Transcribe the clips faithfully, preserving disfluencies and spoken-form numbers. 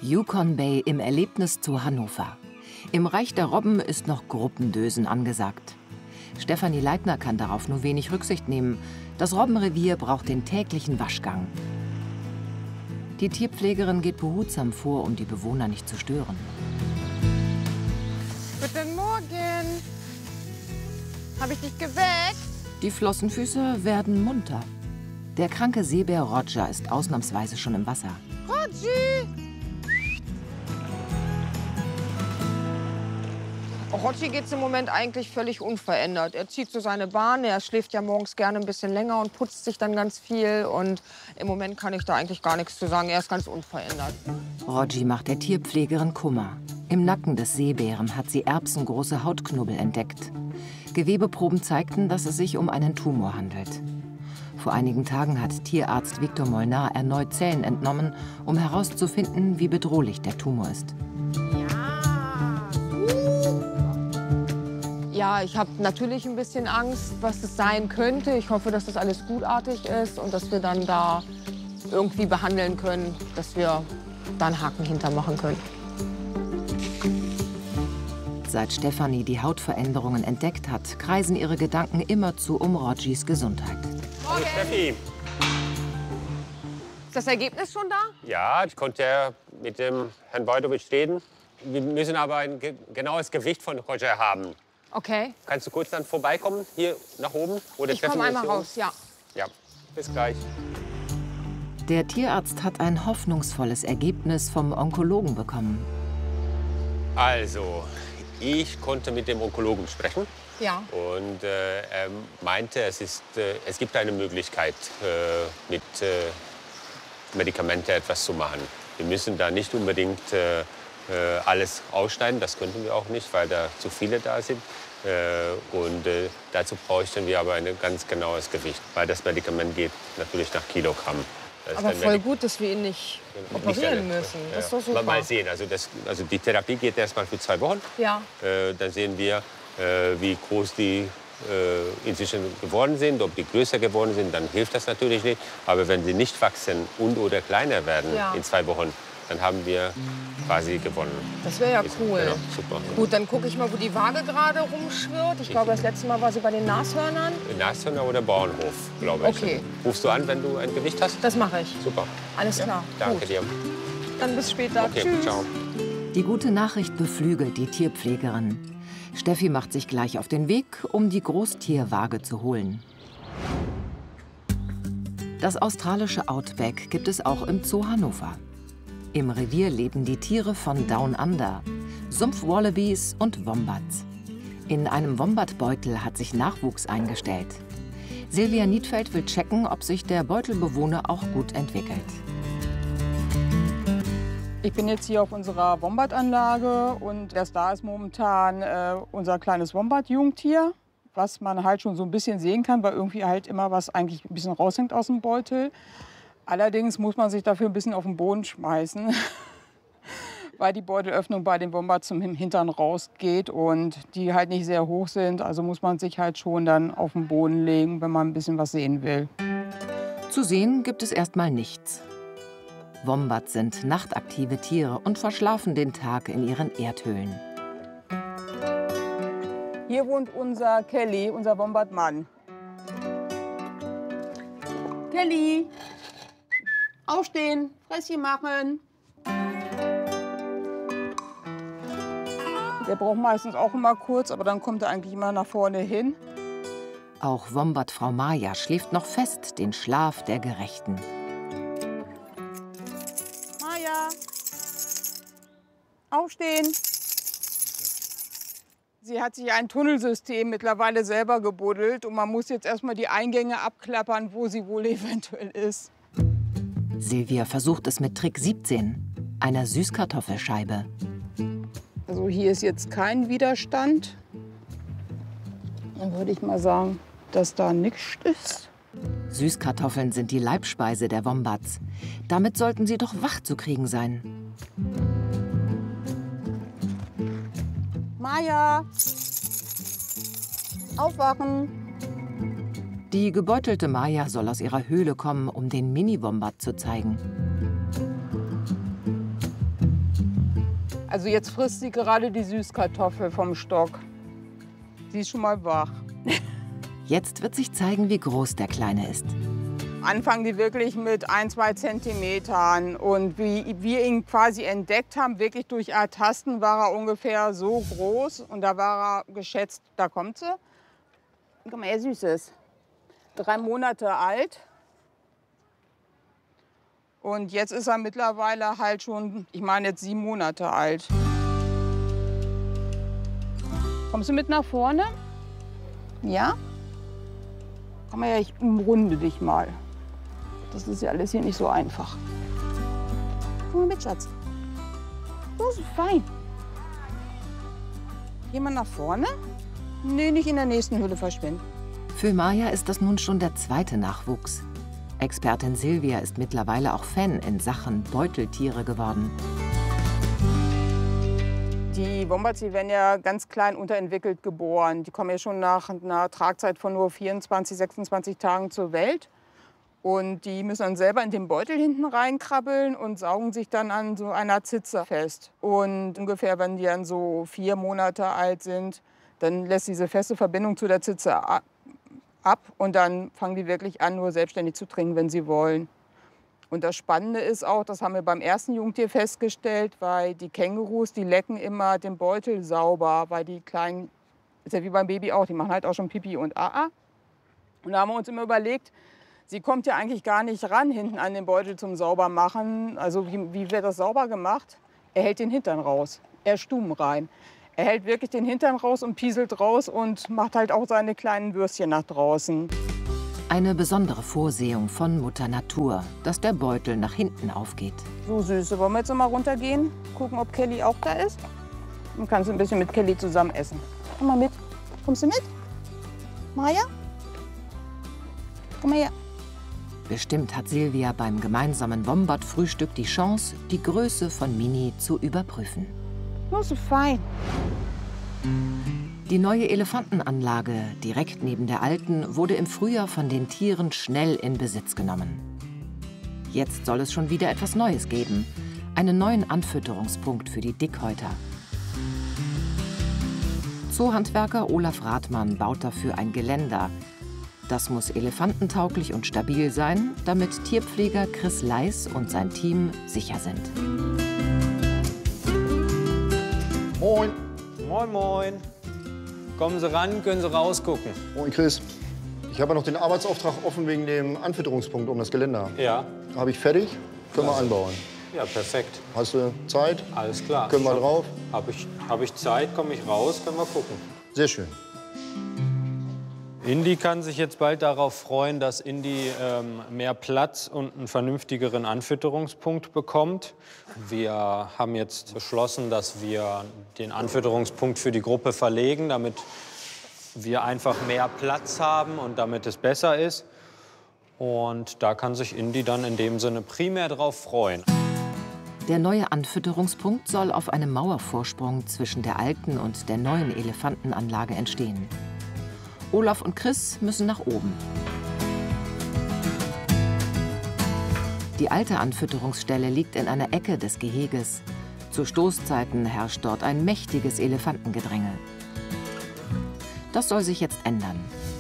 Yukon Bay im Erlebniszoo Hannover. Im Reich der Robben ist noch Gruppendösen angesagt. Stefanie Leitner kann darauf nur wenig Rücksicht nehmen. Das Robbenrevier braucht den täglichen Waschgang. Die Tierpflegerin geht behutsam vor, um die Bewohner nicht zu stören. Guten Morgen. Habe ich dich geweckt? Die Flossenfüße werden munter. Der kranke Seebär Roger ist ausnahmsweise schon im Wasser. Roger! Roger geht's im Moment eigentlich völlig unverändert. Er zieht so seine Bahn, er schläft ja morgens gerne ein bisschen länger und putzt sich dann ganz viel. Und im Moment kann ich da eigentlich gar nichts zu sagen. Er ist ganz unverändert. Roger macht der Tierpflegerin Kummer. Im Nacken des Seebären hat sie erbsengroße Hautknubbel entdeckt. Gewebeproben zeigten, dass es sich um einen Tumor handelt. Vor einigen Tagen hat Tierarzt Viktor Molnar erneut Zellen entnommen, um herauszufinden, wie bedrohlich der Tumor ist. Ja, ich habe natürlich ein bisschen Angst, was es sein könnte. Ich hoffe, dass das alles gutartig ist und dass wir dann da irgendwie behandeln können, dass wir da einen Haken hintermachen können. Seit Stefanie die Hautveränderungen entdeckt hat, kreisen ihre Gedanken immerzu um Rogis Gesundheit. Hallo Steffi. Ist das Ergebnis schon da? Ja, ich konnte ja mit dem Herrn Beutowitsch reden. Wir müssen aber ein ge genaues Gewicht von Roger haben. Okay. Kannst du kurz dann vorbeikommen, hier nach oben? Oder ich komme einmal raus, ja. Ja, bis gleich. Der Tierarzt hat ein hoffnungsvolles Ergebnis vom Onkologen bekommen. Also, ich konnte mit dem Onkologen sprechen. Ja. Und äh, er meinte, es, ist, äh, es gibt eine Möglichkeit, äh, mit äh, Medikamenten etwas zu machen. Wir müssen da nicht unbedingt äh, alles ausschneiden, das könnten wir auch nicht, weil da zu viele da sind. Und dazu bräuchten wir aber ein ganz genaues Gewicht, weil das Medikament geht natürlich nach Kilogramm. Aber voll gut, dass wir ihn nicht operieren müssen. Das ist doch super. Mal sehen, also, das, also die Therapie geht erst mal für zwei Wochen. Ja. Dann sehen wir, wie groß die inzwischen geworden sind, ob die größer geworden sind, dann hilft das natürlich nicht. Aber wenn sie nicht wachsen und oder kleiner werden ja. in zwei Wochen, dann haben wir quasi gewonnen. Das wäre ja cool. Genau, super. Gut, dann gucke ich mal, wo die Waage gerade rumschwirrt. Ich glaube, das letzte Mal war sie bei den Nashörnern. Nashörner oder Bauernhof, glaube ich. Okay. Rufst du an, wenn du ein Gewicht hast? Das mache ich. Super. Alles klar. Ja, danke Gut. dir. Dann bis später. Okay, tschüss. Ciao. Die gute Nachricht beflügelt die Tierpflegerin. Steffi macht sich gleich auf den Weg, um die Großtierwaage zu holen. Das australische Outback gibt es auch im Zoo Hannover. Im Revier leben die Tiere von Down Under, Sumpfwallabies und Wombats. In einem Wombatbeutel hat sich Nachwuchs eingestellt. Silvia Niedfeld will checken, ob sich der Beutelbewohner auch gut entwickelt. Ich bin jetzt hier auf unserer Wombat-Anlage und das da ist momentan äh, unser kleines Wombat-Jungtier, was man halt schon so ein bisschen sehen kann, weil irgendwie halt immer was eigentlich ein bisschen raushängt aus dem Beutel. Allerdings muss man sich dafür ein bisschen auf den Boden schmeißen, weil die Beutelöffnung bei den Wombats zum Hintern rausgeht und die halt nicht sehr hoch sind. Also muss man sich halt schon dann auf den Boden legen, wenn man ein bisschen was sehen will. Zu sehen gibt es erstmal nichts. Wombats sind nachtaktive Tiere und verschlafen den Tag in ihren Erdhöhlen. Hier wohnt unser Kelly, unser Wombat-Mann. Kelly! Aufstehen, Fresschen machen. Der braucht meistens auch immer kurz, aber dann kommt er eigentlich immer nach vorne hin. Auch Wombat-Frau Maja schläft noch fest den Schlaf der Gerechten. Maja, aufstehen. Sie hat sich ein Tunnelsystem mittlerweile selber gebuddelt und man muss jetzt erstmal die Eingänge abklappern, wo sie wohl eventuell ist. Silvia versucht es mit Trick siebzehn, einer Süßkartoffelscheibe. Also hier ist jetzt kein Widerstand. Dann würde ich mal sagen, dass da nichts ist. Süßkartoffeln sind die Leibspeise der Wombats. Damit sollten sie doch wach zu kriegen sein. Maja, aufwachen. Die gebeutelte Maja soll aus ihrer Höhle kommen, um den Mini-Wombat zu zeigen. Also jetzt frisst sie gerade die Süßkartoffel vom Stock. Sie ist schon mal wach. Jetzt wird sich zeigen, wie groß der Kleine ist. Anfangen die wirklich mit ein, zwei Zentimetern. Und wie wir ihn quasi entdeckt haben, wirklich durch Ertasten, war er ungefähr so groß. Und da war er geschätzt, da kommt sie. Guck mal, er Süßes. Drei Monate alt. Und jetzt ist er mittlerweile halt schon, ich meine jetzt sieben Monate alt. Kommst du mit nach vorne? Ja? Komm mal her, ich umrunde dich mal. Das ist ja alles hier nicht so einfach. Komm mal mit, Schatz. Das ist fein. Geh mal nach vorne. Nee, nicht in der nächsten Höhle verschwinden. Für Maya ist das nun schon der zweite Nachwuchs. Expertin Silvia ist mittlerweile auch Fan in Sachen Beuteltiere geworden. Die Wombats, die werden ja ganz klein unterentwickelt geboren. Die kommen ja schon nach einer Tragzeit von nur vierundzwanzig, sechsundzwanzig Tagen zur Welt. Und die müssen dann selber in den Beutel hinten reinkrabbeln und saugen sich dann an so einer Zitze fest. Und ungefähr, wenn die dann so vier Monate alt sind, dann lässt diese feste Verbindung zu der Zitze ab. Und dann fangen die wirklich an, nur selbstständig zu trinken, wenn sie wollen. Und das Spannende ist auch, das haben wir beim ersten Jungtier festgestellt, weil die Kängurus, die lecken immer den Beutel sauber, weil die kleinen, ist ja wie beim Baby auch, die machen halt auch schon Pipi und Aa. Und da haben wir uns immer überlegt, sie kommt ja eigentlich gar nicht ran hinten an den Beutel zum Saubermachen. Also wie, wie wird das sauber gemacht? Er hält den Hintern raus, er Stuben rein. Er hält wirklich den Hintern raus und pieselt raus und macht halt auch seine kleinen Würstchen nach draußen. Eine besondere Vorsehung von Mutter Natur, dass der Beutel nach hinten aufgeht. So Süße, wollen wir jetzt noch mal runtergehen? Gucken, ob Kelly auch da ist? Dann kannst du ein bisschen mit Kelly zusammen essen. Komm mal mit. Kommst du mit? Maya? Komm mal her. Bestimmt hat Silvia beim gemeinsamen Wombat-Frühstück die Chance, die Größe von Mini zu überprüfen. Oh, so fein. Die neue Elefantenanlage, direkt neben der alten, wurde im Frühjahr von den Tieren schnell in Besitz genommen. Jetzt soll es schon wieder etwas Neues geben. Einen neuen Anfütterungspunkt für die Dickhäuter. Zoohandwerker Olaf Rathmann baut dafür ein Geländer. Das muss elefantentauglich und stabil sein, damit Tierpfleger Chris Leis und sein Team sicher sind. Moin. Moin, moin. Kommen Sie ran, können Sie rausgucken. Moin, Chris. Ich habe ja noch den Arbeitsauftrag offen wegen dem Anfütterungspunkt um das Geländer. Ja. Habe ich fertig. Können wir anbauen. Ja, perfekt. Hast du Zeit? Alles klar. Können wir drauf? Habe ich, hab ich Zeit, komme ich raus, können wir gucken. Sehr schön. Indy kann sich jetzt bald darauf freuen, dass Indy ähm, mehr Platz und einen vernünftigeren Anfütterungspunkt bekommt. Wir haben jetzt beschlossen, dass wir den Anfütterungspunkt für die Gruppe verlegen, damit wir einfach mehr Platz haben und damit es besser ist. Und da kann sich Indy dann in dem Sinne primär drauf freuen. Der neue Anfütterungspunkt soll auf einem Mauervorsprung zwischen der alten und der neuen Elefantenanlage entstehen. Olaf und Chris müssen nach oben. Die alte Anfütterungsstelle liegt in einer Ecke des Geheges. Zu Stoßzeiten herrscht dort ein mächtiges Elefantengedränge. Das soll sich jetzt ändern.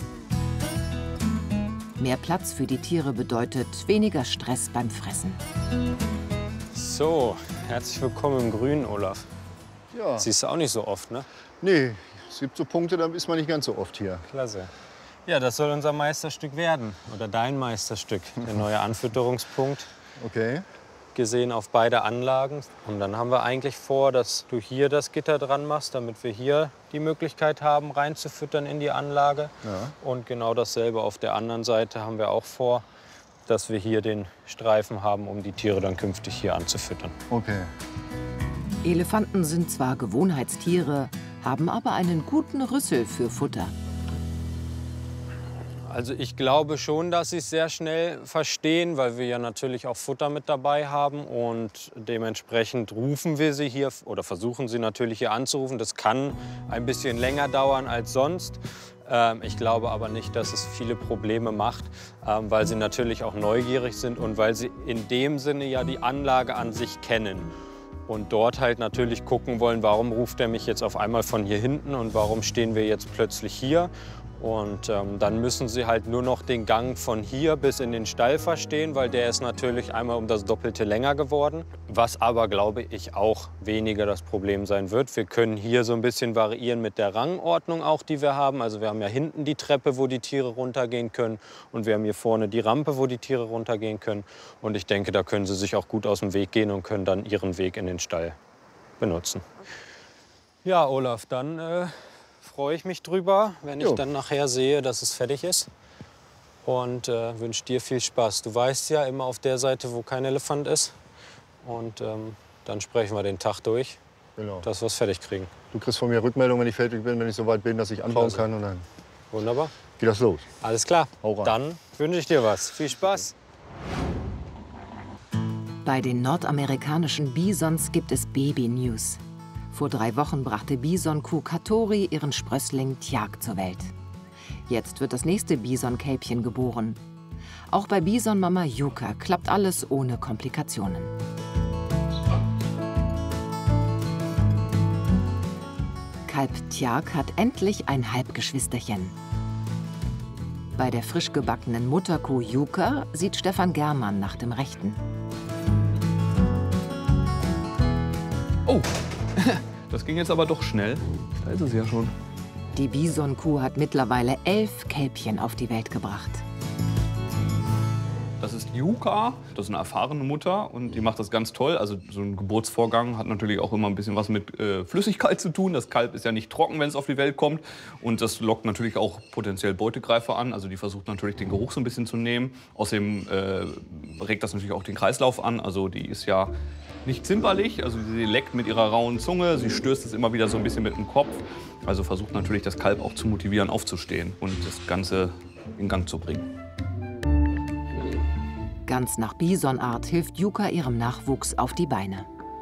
Mehr Platz für die Tiere bedeutet weniger Stress beim Fressen. So, herzlich willkommen im Grünen, Olaf. Ja. Siehst du auch nicht so oft, ne? Nee, es gibt so Punkte, da ist man nicht ganz so oft hier. Klasse. Ja, das soll unser Meisterstück werden. Oder dein Meisterstück, der neue Anfütterungspunkt. Okay. Gesehen auf beide Anlagen. Und dann haben wir eigentlich vor, dass du hier das Gitter dran machst, damit wir hier die Möglichkeit haben, reinzufüttern in die Anlage. Ja. Und genau dasselbe auf der anderen Seite haben wir auch vor, dass wir hier den Streifen haben, um die Tiere dann künftig hier anzufüttern. Okay. Elefanten sind zwar Gewohnheitstiere, haben aber einen guten Rüssel für Futter. Also ich glaube schon, dass sie es sehr schnell verstehen, weil wir ja natürlich auch Futter mit dabei haben und dementsprechend rufen wir sie hier oder versuchen sie natürlich hier anzurufen. Das kann ein bisschen länger dauern als sonst. Ähm, ich glaube aber nicht, dass es viele Probleme macht, ähm, weil sie natürlich auch neugierig sind und weil sie in dem Sinne ja die Anlage an sich kennen. Und dort halt natürlich gucken wollen, warum ruft er mich jetzt auf einmal von hier hinten und warum stehen wir jetzt plötzlich hier. Und ähm, dann müssen sie halt nur noch den Gang von hier bis in den Stall verstehen, weil der ist natürlich einmal um das Doppelte länger geworden. Was aber, glaube ich, auch weniger das Problem sein wird. Wir können hier so ein bisschen variieren mit der Rangordnung auch, die wir haben. Also wir haben ja hinten die Treppe, wo die Tiere runtergehen können. Und wir haben hier vorne die Rampe, wo die Tiere runtergehen können. Und ich denke, da können sie sich auch gut aus dem Weg gehen und können dann ihren Weg in den Stall benutzen. Ja, Olaf, dann äh, freue ich mich drüber, wenn ich Jo. dann nachher sehe, dass es fertig ist. Und äh, wünsche dir viel Spaß. Du weißt ja, immer auf der Seite, wo kein Elefant ist. Und ähm, dann sprechen wir den Tag durch, Genau. dass wir es fertig kriegen. Du kriegst von mir Rückmeldung, wenn ich fertig bin, wenn ich so weit bin, dass ich anbauen Klasse. kann. Und dann Wunderbar. geht das los. Alles klar. Hau rein. Dann wünsche ich dir was. Viel Spaß. Bei den nordamerikanischen Bisons gibt es Baby-News. Vor drei Wochen brachte Bison-Kuh Katori ihren Sprössling Tjag zur Welt. Jetzt wird das nächste Bison-Kälbchen geboren. Auch bei Bison-Mama Yuka klappt alles ohne Komplikationen. Kalb Tjag hat endlich ein Halbgeschwisterchen. Bei der frisch gebackenen Mutterkuh Yuka sieht Stefan Germann nach dem Rechten. Oh, das ging jetzt aber doch schnell. Da ist es ja schon. Die Bison-Kuh hat mittlerweile elf Kälbchen auf die Welt gebracht. Das ist Yuka, das ist eine erfahrene Mutter und die macht das ganz toll. Also so ein Geburtsvorgang hat natürlich auch immer ein bisschen was mit äh, Flüssigkeit zu tun. Das Kalb ist ja nicht trocken, wenn es auf die Welt kommt. Und das lockt natürlich auch potenziell Beutegreifer an. Also die versucht natürlich den Geruch so ein bisschen zu nehmen. Außerdem äh, regt das natürlich auch den Kreislauf an. Also die ist ja nicht zimperlich, also sie leckt mit ihrer rauen Zunge, sie stößt es immer wieder so ein bisschen mit dem Kopf. Also versucht natürlich das Kalb auch zu motivieren, aufzustehen und das Ganze in Gang zu bringen. Ganz nach Bisonart hilft Yuka ihrem Nachwuchs auf die Beine.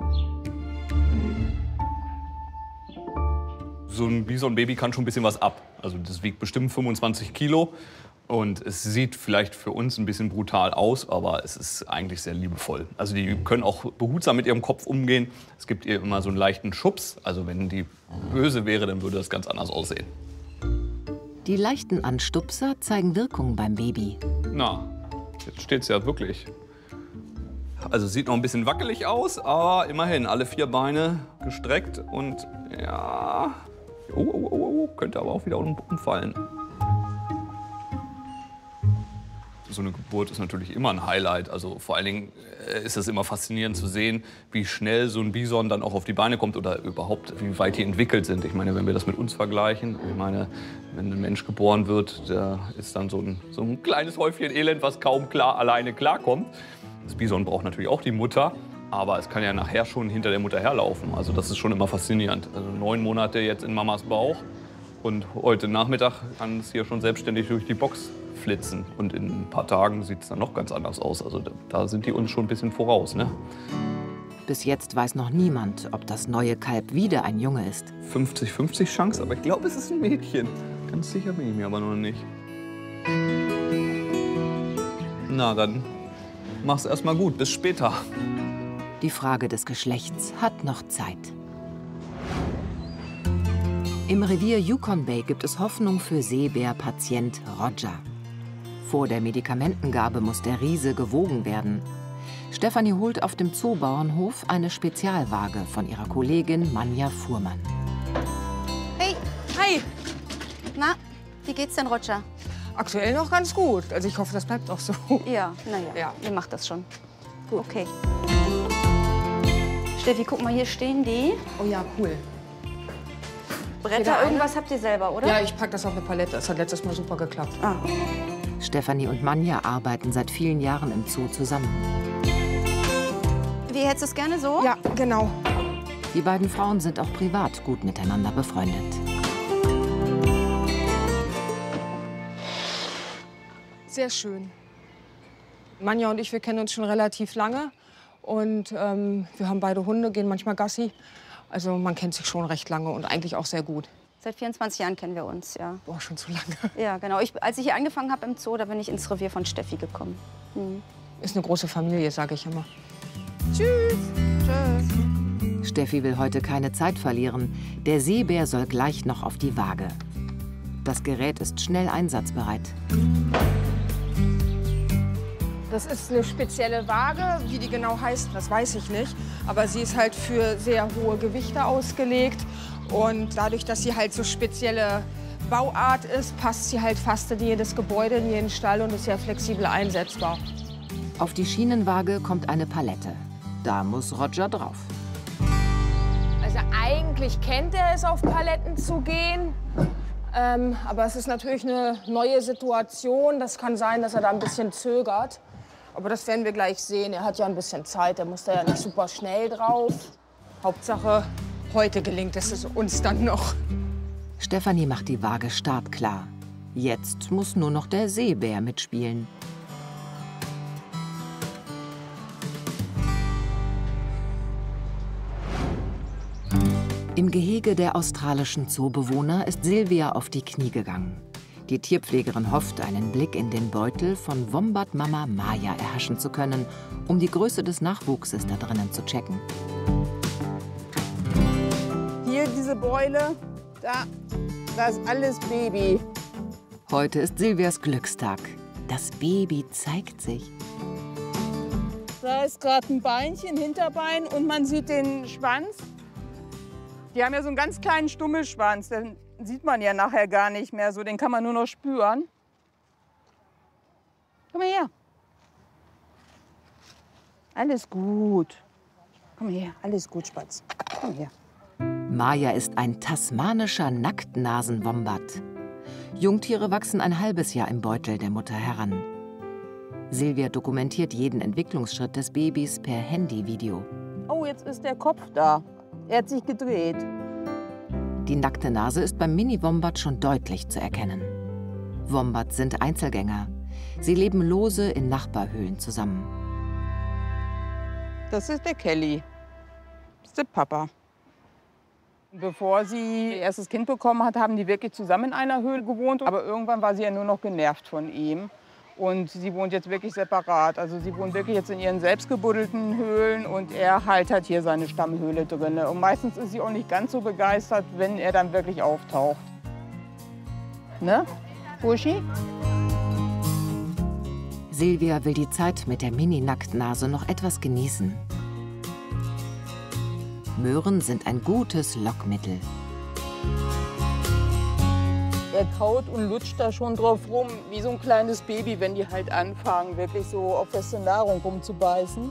So ein Bison-Baby kann schon ein bisschen was ab. Also das wiegt bestimmt fünfundzwanzig Kilo. Und es sieht vielleicht für uns ein bisschen brutal aus, aber es ist eigentlich sehr liebevoll. Also die können auch behutsam mit ihrem Kopf umgehen. Es gibt ihr immer so einen leichten Schubs. Also wenn die böse wäre, dann würde das ganz anders aussehen. Die leichten Anstupser zeigen Wirkung beim Baby. Na, jetzt steht es ja wirklich. Also es sieht noch ein bisschen wackelig aus, aber immerhin alle vier Beine gestreckt und ja, oh, oh, oh, oh, könnte aber auch wieder umfallen. So eine Geburt ist natürlich immer ein Highlight. Also vor allen Dingen ist es immer faszinierend zu sehen, wie schnell so ein Bison dann auch auf die Beine kommt oder überhaupt, wie weit die entwickelt sind. Ich meine, wenn wir das mit uns vergleichen, ich meine, wenn ein Mensch geboren wird, da ist dann so ein, so ein kleines Häufchen Elend, was kaum klar alleine klarkommt. Das Bison braucht natürlich auch die Mutter, aber es kann ja nachher schon hinter der Mutter herlaufen. Also das ist schon immer faszinierend. Also neun Monate jetzt in Mamas Bauch und heute Nachmittag kann es hier schon selbstständig durch die Box flitzen. Und in ein paar Tagen sieht es dann noch ganz anders aus. Also da, da sind die uns schon ein bisschen voraus, ne? Bis jetzt weiß noch niemand, ob das neue Kalb wieder ein Junge ist. fünfzig fünfzig Chance, aber ich glaube, es ist ein Mädchen. Ganz sicher bin ich mir aber noch nicht. Na, dann mach's erst mal gut. Bis später. Die Frage des Geschlechts hat noch Zeit. Im Revier Yukon Bay gibt es Hoffnung für Seebär-Patient Roger. Vor der Medikamentengabe muss der Riese gewogen werden. Stefanie holt auf dem Zoobauernhof eine Spezialwaage von ihrer Kollegin Manja Fuhrmann. Hey, Hi! na, wie geht's denn, Roger? Aktuell noch ganz gut. Also ich hoffe, das bleibt auch so. Ja, naja, Ja. ihr macht das schon. Gut. Okay. Steffi, guck mal, hier stehen die Oh ja, cool. Bretter. Jeder eine? Irgendwas habt ihr selber, oder? Ja, ich pack das auf eine Palette. Das hat letztes Mal super geklappt. Ah. Stefanie und Manja arbeiten seit vielen Jahren im Zoo zusammen. Wie hättest du es gerne so? Ja, genau. Die beiden Frauen sind auch privat gut miteinander befreundet. Sehr schön. Manja und ich, wir kennen uns schon relativ lange. Und ähm, wir haben beide Hunde, gehen manchmal Gassi. Also man kennt sich schon recht lange und eigentlich auch sehr gut. Seit vierundzwanzig Jahren kennen wir uns, ja. Boah, schon zu lange. Ja, genau. Ich, als ich hier angefangen habe im Zoo, da bin ich ins Revier von Steffi gekommen. Mhm. Ist eine große Familie, sage ich immer. Tschüss. Tschüss. Steffi will heute keine Zeit verlieren. Der Seebär soll gleich noch auf die Waage. Das Gerät ist schnell einsatzbereit. Das ist eine spezielle Waage. Wie die genau heißt, das weiß ich nicht. Aber sie ist halt für sehr hohe Gewichte ausgelegt. Und dadurch, dass sie halt so spezielle Bauart ist, passt sie halt fast in jedes Gebäude, in jeden Stall und ist sehr flexibel einsetzbar. Auf die Schienenwaage kommt eine Palette. Da muss Roger drauf. Also eigentlich kennt er es, auf Paletten zu gehen. Ähm, aber es ist natürlich eine neue Situation. Das kann sein, dass er da ein bisschen zögert. Aber das werden wir gleich sehen. Er hat ja ein bisschen Zeit. Er muss da ja nicht super schnell drauf. Hauptsache, heute gelingt es uns dann noch. Stefanie macht die Waage startklar. Jetzt muss nur noch der Seebär mitspielen. Im Gehege der australischen Zoobewohner ist Silvia auf die Knie gegangen. Die Tierpflegerin hofft, einen Blick in den Beutel von Wombat-Mama Maya erhaschen zu können, um die Größe des Nachwuchses da drinnen zu checken. Hier diese Beule, da, das ist alles Baby. Heute ist Silvias Glückstag. Das Baby zeigt sich. Da ist gerade ein Beinchen, Hinterbein und man sieht den Schwanz. Die haben ja so einen ganz kleinen Stummelschwanz, den sieht man ja nachher gar nicht mehr so, den kann man nur noch spüren. Komm mal her. Alles gut. Komm her, alles gut, Spatz. Komm her. Maya ist ein tasmanischer Nacktnasenwombat. Jungtiere wachsen ein halbes Jahr im Beutel der Mutter heran. Silvia dokumentiert jeden Entwicklungsschritt des Babys per Handyvideo. Oh, jetzt ist der Kopf da. Er hat sich gedreht. Die nackte Nase ist beim Mini-Wombat schon deutlich zu erkennen. Wombats sind Einzelgänger. Sie leben lose in Nachbarhöhlen zusammen. Das ist der Kelly. Das ist der Papa. Bevor sie ihr erstes Kind bekommen hat, haben die wirklich zusammen in einer Höhle gewohnt. Aber irgendwann war sie ja nur noch genervt von ihm. Und sie wohnt jetzt wirklich separat. Also sie wohnt wirklich jetzt in ihren selbstgebuddelten Höhlen und er halt hat hier seine Stammhöhle drin. Und meistens ist sie auch nicht ganz so begeistert, wenn er dann wirklich auftaucht. Ne, Buschi? Silvia will die Zeit mit der Mini-Nacktnase noch etwas genießen. Möhren sind ein gutes Lockmittel. Er kaut und lutscht da schon drauf rum, wie so ein kleines Baby, wenn die halt anfangen, wirklich so auf feste Nahrung rumzubeißen.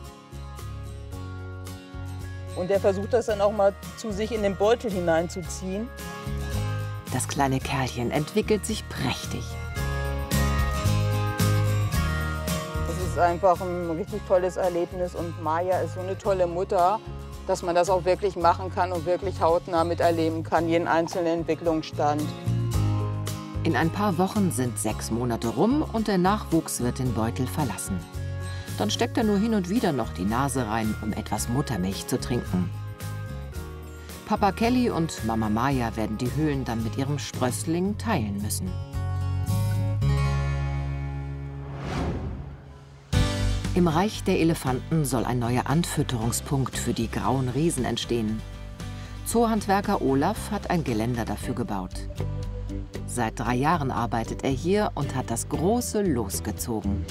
Und er versucht das dann auch mal zu sich in den Beutel hineinzuziehen. Das kleine Kerlchen entwickelt sich prächtig. Das ist einfach ein richtig tolles Erlebnis und Maya ist so eine tolle Mutter, dass man das auch wirklich machen kann und wirklich hautnah miterleben kann, jeden einzelnen Entwicklungsstand. In ein paar Wochen sind sechs Monate rum und der Nachwuchs wird den Beutel verlassen. Dann steckt er nur hin und wieder noch die Nase rein, um etwas Muttermilch zu trinken. Papa Kelly und Mama Maya werden die Höhlen dann mit ihrem Sprössling teilen müssen. Im Reich der Elefanten soll ein neuer Anfütterungspunkt für die grauen Riesen entstehen. Zoohandwerker Olaf hat ein Geländer dafür gebaut. Seit drei Jahren arbeitet er hier und hat das große Los gezogen.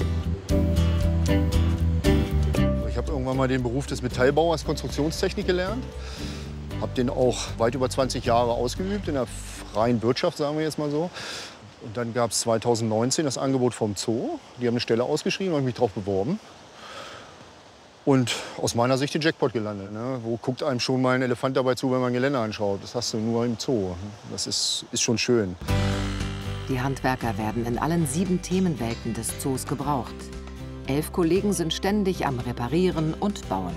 Ich habe irgendwann mal den Beruf des Metallbauers Konstruktionstechnik gelernt. Habe den auch weit über zwanzig Jahre ausgeübt, in der freien Wirtschaft, sagen wir jetzt mal so. Und dann gab es zweitausendneunzehn das Angebot vom Zoo. Die haben eine Stelle ausgeschrieben, habe ich mich drauf beworben. Und aus meiner Sicht den Jackpot gelandet. Ne? Wo guckt einem schon mal ein Elefant dabei zu, wenn man ein Gelände anschaut? Das hast du nur im Zoo. Das ist, ist schon schön. Die Handwerker werden in allen sieben Themenwelten des Zoos gebraucht. Elf Kollegen sind ständig am Reparieren und Bauen.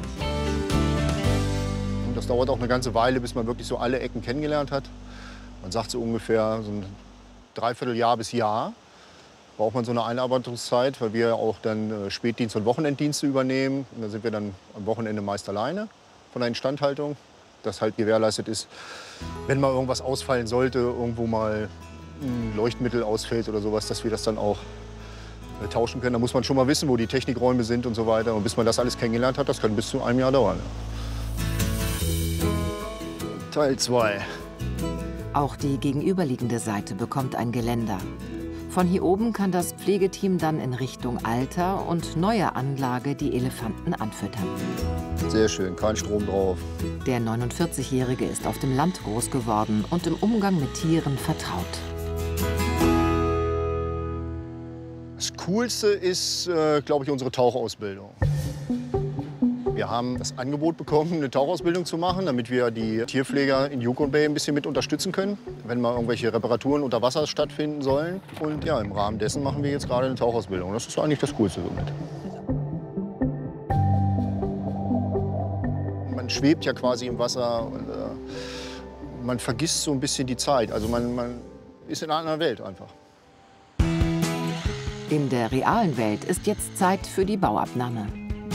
Und das dauert auch eine ganze Weile, bis man wirklich so alle Ecken kennengelernt hat. Man sagt so ungefähr so ein Dreivierteljahr bis Jahr. Braucht man so eine Einarbeitungszeit, weil wir auch dann äh, Spätdienst- und Wochenenddienste übernehmen. Und dann sind wir dann am Wochenende meist alleine von der Instandhaltung, dass halt gewährleistet ist, wenn mal irgendwas ausfallen sollte, irgendwo mal ein Leuchtmittel ausfällt oder sowas, dass wir das dann auch äh, tauschen können. Da muss man schon mal wissen, wo die Technikräume sind und so weiter. Und bis man das alles kennengelernt hat, das kann bis zu einem Jahr dauern. Ja. Teil zwei. Auch die gegenüberliegende Seite bekommt ein Geländer. Von hier oben kann das Pflegeteam dann in Richtung alter und neuer Anlage die Elefanten anfüttern. Sehr schön, kein Strom drauf. Der neunundvierzigjährige ist auf dem Land groß geworden und im Umgang mit Tieren vertraut. Das Coolste ist, äh, glaube ich, unsere Tauchausbildung. Wir haben das Angebot bekommen, eine Tauchausbildung zu machen, damit wir die Tierpfleger in Yukon Bay ein bisschen mit unterstützen können, wenn mal irgendwelche Reparaturen unter Wasser stattfinden sollen. Und ja, im Rahmen dessen machen wir jetzt gerade eine Tauchausbildung. Das ist eigentlich das Coolste somit. Man schwebt ja quasi im Wasser und äh, man vergisst so ein bisschen die Zeit. Also man, man ist in einer anderen Welt einfach. In der realen Welt ist jetzt Zeit für die Bauabnahme.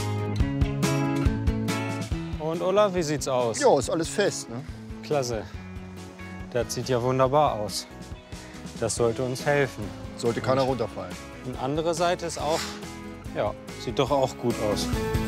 Und Olaf, wie sieht's aus? Ja, ist alles fest, ne? Klasse. Das sieht ja wunderbar aus. Das sollte uns helfen. Sollte keiner runterfallen. Und andere Seite ist auch, ja, sieht doch auch gut aus.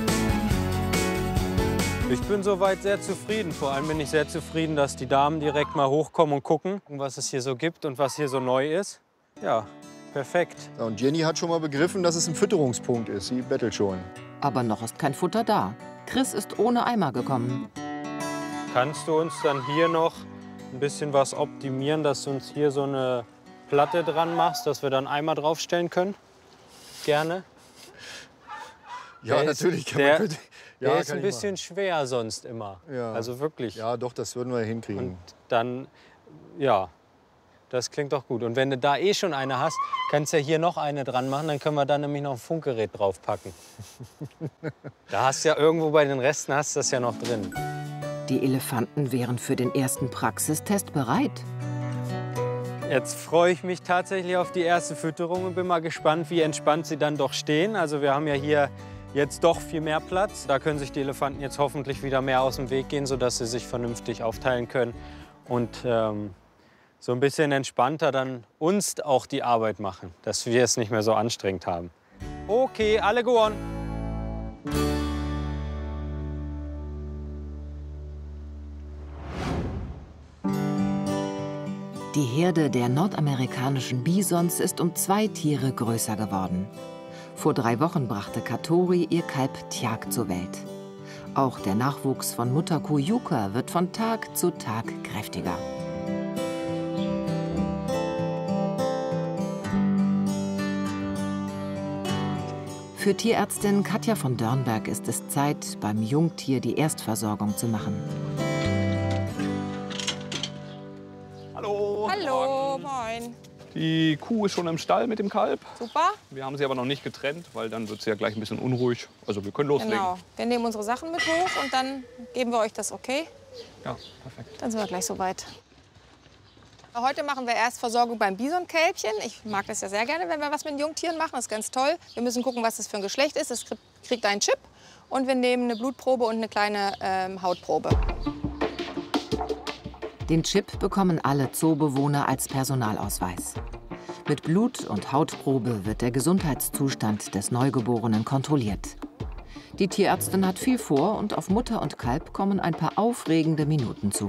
Ich bin soweit sehr zufrieden. Vor allem bin ich sehr zufrieden, dass die Damen direkt mal hochkommen und gucken, was es hier so gibt und was hier so neu ist. Ja, perfekt. Ja, und Jenny hat schon mal begriffen, dass es ein Fütterungspunkt ist. Sie bettelt schon. Aber noch ist kein Futter da. Chris ist ohne Eimer gekommen. Kannst du uns dann hier noch ein bisschen was optimieren, dass du uns hier so eine Platte dran machst, dass wir dann Eimer draufstellen können? Gerne. Ja, Der natürlich. Ist, Kann der man, ja, der ist kann ein ich bisschen machen. schwer sonst immer. Ja. Also wirklich. Ja, doch, das würden wir hinkriegen. Und dann, ja, das klingt doch gut. Und wenn du da eh schon eine hast, kannst du ja hier noch eine dran machen. Dann können wir da nämlich noch ein Funkgerät draufpacken. Da hast du ja irgendwo bei den Resten hast du das ja noch drin. Die Elefanten wären für den ersten Praxistest bereit. Jetzt freue ich mich tatsächlich auf die erste Fütterung und bin mal gespannt, wie entspannt sie dann doch stehen. Also wir haben ja hier jetzt doch viel mehr Platz. Da können sich die Elefanten jetzt hoffentlich wieder mehr aus dem Weg gehen, sodass sie sich vernünftig aufteilen können. Und ähm, so ein bisschen entspannter dann uns auch die Arbeit machen, dass wir es nicht mehr so anstrengend haben. Okay, alle gewonnen. Die Herde der nordamerikanischen Bisons ist um zwei Tiere größer geworden. Vor drei Wochen brachte Katori ihr Kalb Tjag zur Welt. Auch der Nachwuchs von Mutterkuh Yuka wird von Tag zu Tag kräftiger. Für Tierärztin Katja von Dörnberg ist es Zeit, beim Jungtier die Erstversorgung zu machen. Hallo. Hallo, moin. Die Kuh ist schon im Stall mit dem Kalb. Super. Wir haben sie aber noch nicht getrennt, weil dann wird sie ja gleich ein bisschen unruhig. Also wir können loslegen. Genau. Wir nehmen unsere Sachen mit hoch und dann geben wir euch das okay. Ja, perfekt. Dann sind wir gleich soweit. Heute machen wir Erstversorgung beim Bisonkälbchen. Ich mag das ja sehr gerne, wenn wir was mit Jungtieren machen. Das ist ganz toll. Wir müssen gucken, was das für ein Geschlecht ist. Es kriegt einen Chip. Und wir nehmen eine Blutprobe und eine kleine ähm, Hautprobe. Den Chip bekommen alle Zoobewohner als Personalausweis. Mit Blut- und Hautprobe wird der Gesundheitszustand des Neugeborenen kontrolliert. Die Tierärztin hat viel vor und auf Mutter und Kalb kommen ein paar aufregende Minuten zu.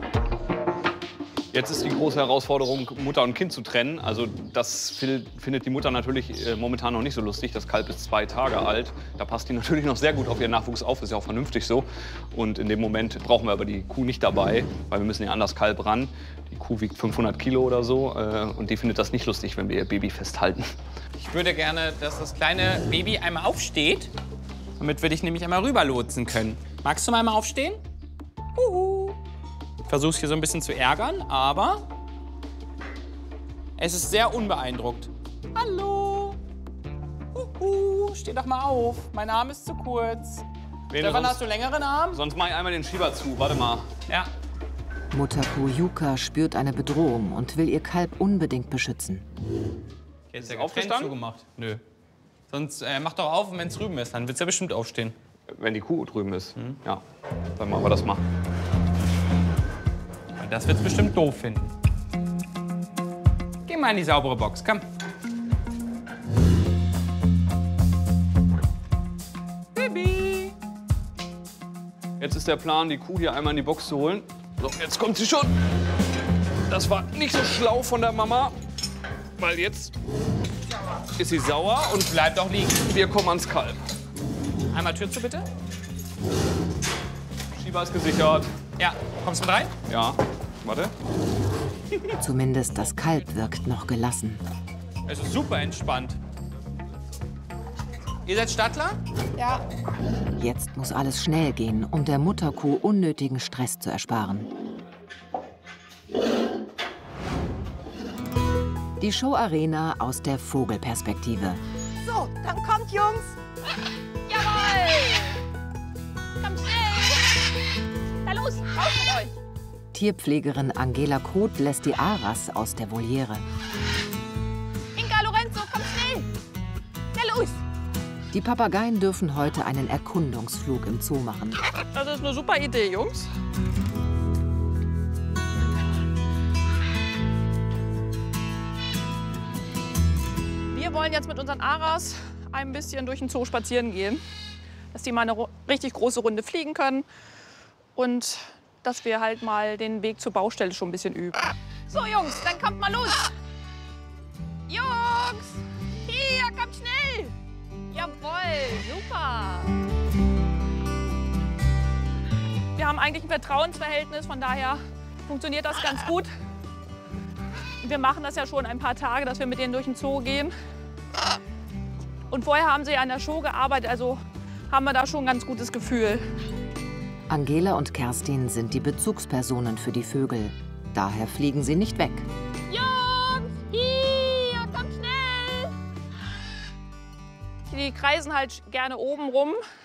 Jetzt ist die große Herausforderung, Mutter und Kind zu trennen. Also das findet die Mutter natürlich äh, momentan noch nicht so lustig. Das Kalb ist zwei Tage alt. Da passt die natürlich noch sehr gut auf ihren Nachwuchs auf. Ist ja auch vernünftig so. Und in dem Moment brauchen wir aber die Kuh nicht dabei, weil wir müssen ja an das Kalb ran. Die Kuh wiegt fünfhundert Kilo oder so. Äh, und die findet das nicht lustig, wenn wir ihr Baby festhalten. Ich würde gerne, dass das kleine Baby einmal aufsteht, damit wir dich nämlich einmal rüberlotsen können. Magst du mal einmal aufstehen? Uhu. Ich versuche es hier so ein bisschen zu ärgern, aber es ist sehr unbeeindruckt. Hallo. Uhu. Steh doch mal auf. Mein Arm ist zu kurz. Wen Stefan, sonst- hast du längeren Arm? Sonst mache ich einmal den Schieber zu. Warte mal. Ja. Mutterkuh Yuka spürt eine Bedrohung und will ihr Kalb unbedingt beschützen. Jetzt Ist ja aufgestanden? getrennt zugemacht. Nö. Sonst äh, mach doch auf, wenn es drüben ist. Dann wird es ja bestimmt aufstehen. Wenn die Kuh drüben ist. Ja, dann machen wir das mal. Das wird's bestimmt doof finden. Geh mal in die saubere Box, komm. Baby! Jetzt ist der Plan, die Kuh hier einmal in die Box zu holen. So, jetzt kommt sie schon. Das war nicht so schlau von der Mama, weil jetzt ist sie sauer und Bleibt auch liegen. wir kommen ans Kalb. Einmal Tür zu, bitte. Schieber ist gesichert. Ja, kommst du mit rein? Ja, warte. Zumindest das Kalb wirkt noch gelassen. Es ist super entspannt. Ihr seid Stadtler? Ja. Jetzt muss alles schnell gehen, um der Mutterkuh unnötigen Stress zu ersparen. Die Showarena aus der Vogelperspektive. So, dann kommt, Jungs. Jawohl! Kommt schnell! Na los, raus mit euch! Tierpflegerin Angela Kroth lässt die Aras aus der Voliere. Inka, Lorenzo, komm schnell! Na los! Die Papageien dürfen heute einen Erkundungsflug im Zoo machen. Das ist eine super Idee, Jungs. Wir wollen jetzt mit unseren Aras ein bisschen durch den Zoo spazieren gehen. Dass die mal eine richtig große Runde fliegen können. Und dass wir halt mal den Weg zur Baustelle schon ein bisschen üben. So, Jungs, dann kommt mal los! Jungs! Hier, kommt schnell! Jawohl, super! Wir haben eigentlich ein Vertrauensverhältnis, von daher funktioniert das ganz gut. Wir machen das ja schon ein paar Tage, dass wir mit denen durch den Zoo gehen. Und vorher haben sie ja an der Show gearbeitet, also haben wir da schon ein ganz gutes Gefühl. Angela und Kerstin sind die Bezugspersonen für die Vögel. Daher fliegen sie nicht weg. Jungs, hier, kommt schnell! Die kreisen halt gerne oben rum.